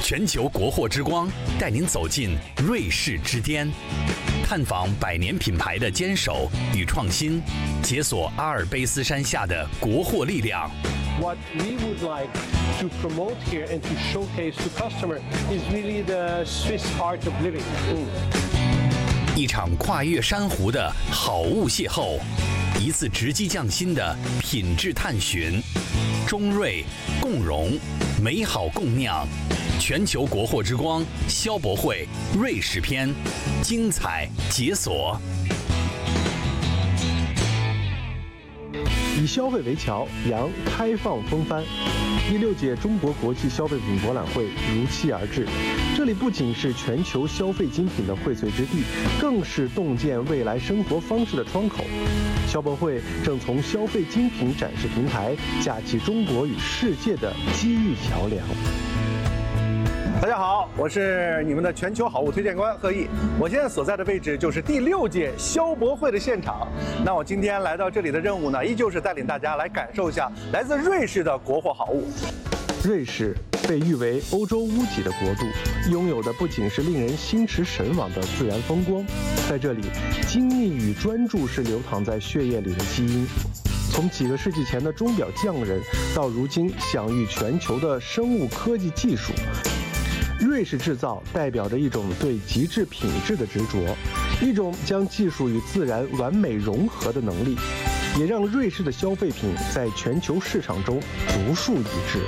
全球国货之光带您走进瑞士之巅，探访100年品牌的坚守与创新，解锁阿尔卑斯山下的国货力量。 What we would like to promote here and to showcase to customer is really the Swiss art of living. 一场跨越珊瑚的好物邂逅，一次直击匠心的品质探寻。中瑞共荣，美好共酿。全球国货之光消博会瑞士篇，精彩解锁。 以消费为桥，扬开放风帆。第6届中国国际消费品博览会如期而至，这里不仅是全球消费精品的荟萃之地，更是洞见未来生活方式的窗口。消博会正从消费精品展示平台架起中国与世界的机遇桥梁。 大家好，我是你们的全球好物推荐官贺毅。我现在所在的位置就是第6届消博会的现场。那我今天来到这里的任务呢，依旧是带领大家来感受一下来自瑞士的国货好物。 瑞士被誉为欧洲屋脊的国度，拥有的不仅是令人心驰神往的自然风光，在这里，精密与专注是流淌在血液里的基因。从几个世纪前的钟表匠人，到如今享誉全球的生物科技技术。瑞士制造代表着一种对极致品质的执着，一种将技术与自然完美融合的能力，也让瑞士的消费品在全球市场中独树一帜。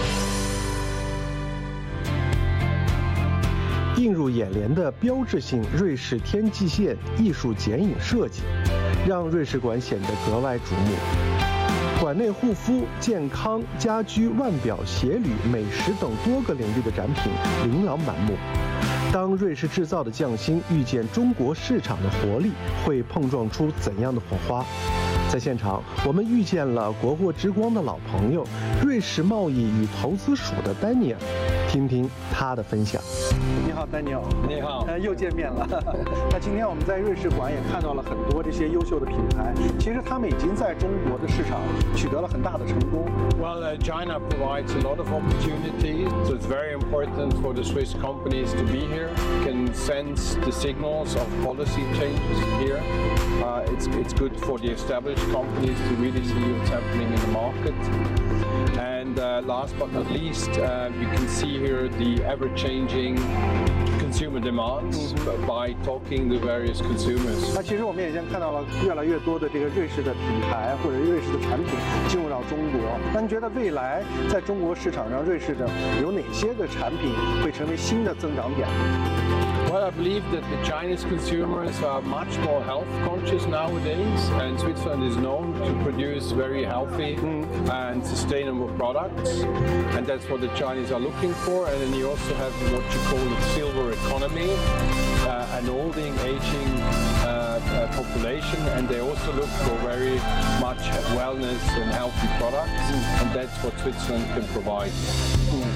映入眼帘的标志性瑞士天际线艺术剪影设计，让瑞士馆显得格外瞩目。馆内护肤、健康、家居、腕表、鞋履、美食等多个领域的展品琳琅满目。当瑞士制造的匠心遇见中国市场的活力，会碰撞出怎样的火花？在现场，我们遇见了国货之光的老朋友，瑞士贸易与投资署的丹尼尔，听听他的分享。 你好，丹尼尔。 你好， 又见面了。那今天我们在瑞士馆也看到了很多这些优秀的品牌，其实他们已经在中国的市场取得了很大的成功。 Well, China provides a lot of opportunities, so it's very important for the Swiss companies to be here. Can sense the signals of policy changes here. It's good for the established companies to really see what's happening in the market. And last but not least, we can see here the ever-changing consumer demands by talking to various consumers. 那其实我们也现在看到了越来越多的这个瑞士的品牌或者瑞士的产品进入到中国。那你觉得未来在中国市场上，瑞士的有哪些的产品会成为新的增长点？ Well, I believe that the Chinese consumers are much more health conscious nowadays, and Switzerland is known to produce very healthy and sustainable products, and that's what the Chinese are looking for. And then you also have what you call the silver economy, an aging population, and they also look for very much wellness and healthy products, and that's what Switzerland can provide.